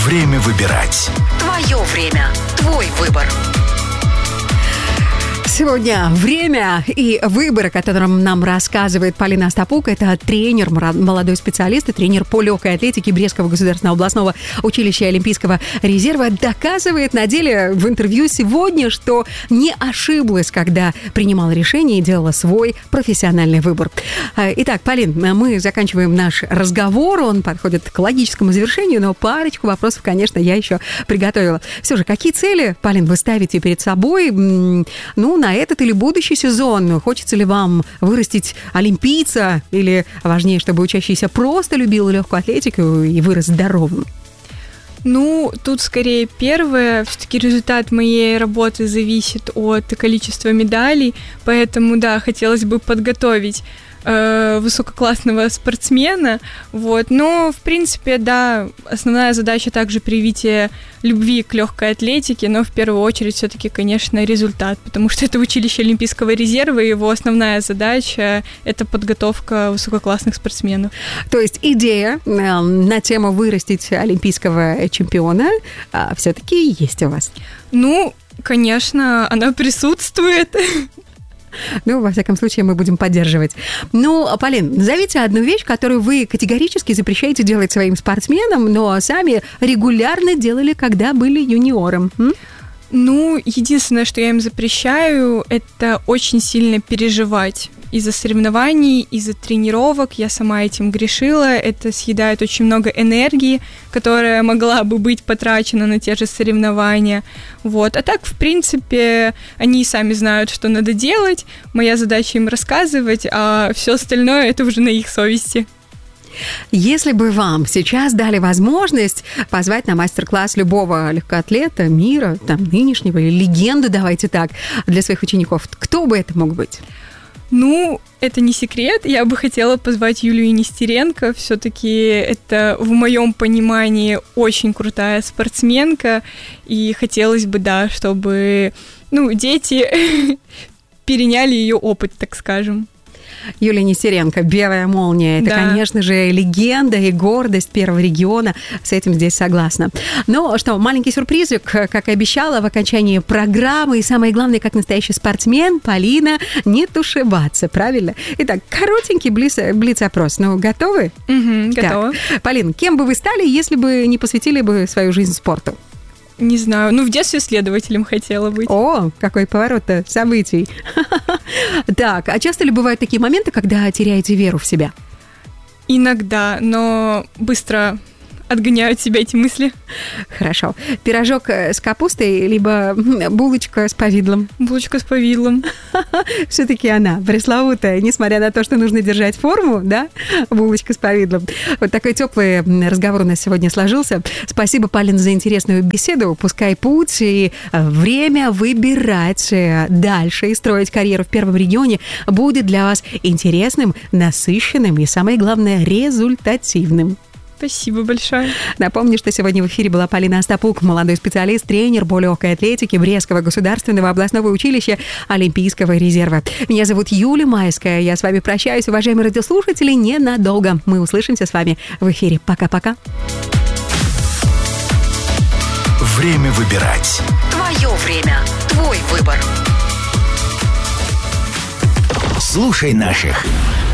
Время выбирать. Твое время. Твой выбор. Сегодня время и выбор, о котором нам рассказывает Полина Остапук. Это тренер, молодой специалист и тренер по легкой атлетике Брестского государственного областного училища Олимпийского резерва. Доказывает на деле в интервью сегодня, что не ошиблась, когда принимала решение и делала свой профессиональный выбор. Итак, Полин, мы заканчиваем наш разговор. Он подходит к логическому завершению, но парочку вопросов, конечно, я еще приготовила. Все же, какие цели, Полин, вы ставите перед собой? На этот или будущий сезон? Хочется ли вам вырастить олимпийца? Или важнее, чтобы учащийся просто любил легкую атлетику и вырос здоровым? Тут скорее первое. Все-таки результат моей работы зависит от количества медалей, поэтому, да, хотелось бы подготовить высококлассного спортсмена, но, в принципе, да, основная задача также привитие любви к легкой атлетике, но в первую очередь все-таки, конечно, результат, потому что это училище Олимпийского резерва, и его основная задача – это подготовка высококлассных спортсменов. То есть идея на тему вырастить олимпийского чемпиона все-таки есть у вас? Конечно, она присутствует. Во всяком случае, мы будем поддерживать. Полин, назовите одну вещь, которую вы категорически запрещаете делать своим спортсменам, но сами регулярно делали, когда были юниором. Единственное, что я им запрещаю, это очень сильно переживать из-за соревнований, из-за тренировок. Я сама этим грешила. Это съедает очень много энергии, которая могла бы быть потрачена на те же соревнования. А так, в принципе, они сами знают, что надо делать. Моя задача им рассказывать, а все остальное это уже на их совести. Если бы вам сейчас дали возможность позвать на мастер-класс любого легкоатлета мира, нынешнего, или легенду, давайте так, для своих учеников, кто бы это мог быть? Это не секрет. Я бы хотела позвать Юлию Нестеренко. Все-таки это, в моем понимании, очень крутая спортсменка. И хотелось бы, да, чтобы дети переняли ее опыт, так скажем. Юлия Нестеренко, «Белая молния». Это, да, конечно же, легенда и гордость первого региона. С этим здесь согласна. Маленький сюрпризик, как и обещала, в окончании программы. И самое главное, как настоящий спортсмен, Полина, не тушеваться, правильно? Итак, коротенький блиц-опрос. Готовы? Готова. Полин, кем бы вы стали, если бы не посвятили бы свою жизнь спорту? Не знаю. В детстве следователем хотела быть. О, какой поворот-то событий. Так, а часто ли бывают такие моменты, когда теряете веру в себя? Иногда, но быстро отгоняю от себя эти мысли. Хорошо. Пирожок с капустой, либо булочка с повидлом? Булочка с повидлом. Все-таки она пресловутая, несмотря на то, что нужно держать форму, да? Булочка с повидлом. Такой теплый разговор у нас сегодня сложился. Спасибо, Полин, за интересную беседу. Пускай путь и время выбирать дальше и строить карьеру в первом регионе будет для вас интересным, насыщенным и, самое главное, результативным. Спасибо большое. Напомню, что сегодня в эфире была Полина Остапук, молодой специалист, тренер по легкой атлетике Брестского государственного областного училища Олимпийского резерва. Меня зовут Юлия Майская. Я с вами прощаюсь, уважаемые радиослушатели, ненадолго. Мы услышимся с вами в эфире. Пока-пока. Время выбирать. Твое время. Твой выбор. Слушай наших.